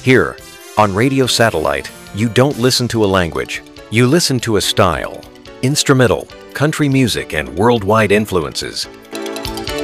Here, on Radio Satellite, you don't listen to a language, you listen to a style. Instrumental, country music, and worldwide influences.